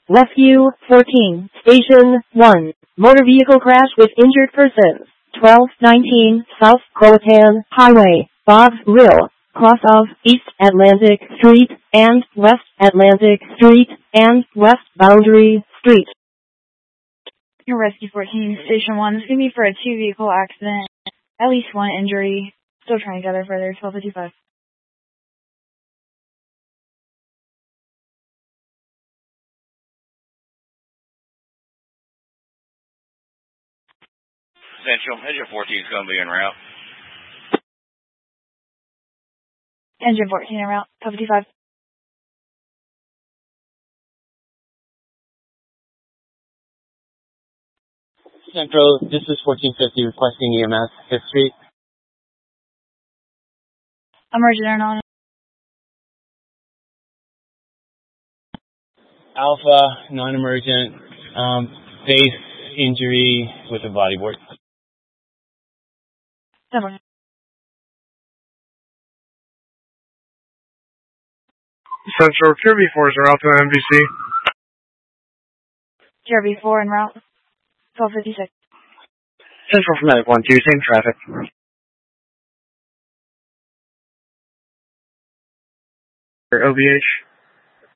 Rescue 14, Station 1. Motor vehicle crash with injured persons. 1219 South Croatan Highway, Bob's Rill, cross of East Atlantic Street and West Atlantic Street and West Boundary Street. Your Rescue 14, Station 1. This is going to be for a two-vehicle accident. At least one injury. Still trying to gather further. 1255. Central, Engine 14 is going to be en route. Engine 14 en route. 1255. Central, this is 1450 requesting EMS, 5th Street. Emergent or non? Alpha, non-emergent, face injury with a bodyboard. Central. Central, QRV4 is en route to NBC. QRV4 en route. 1256. Central for Medic 1-2, same traffic. OVH.